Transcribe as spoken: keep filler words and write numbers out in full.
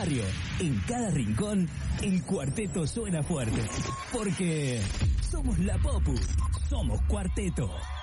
barrio, en cada rincón, el cuarteto suena fuerte. Porque somos la Popu, somos Cuarteto.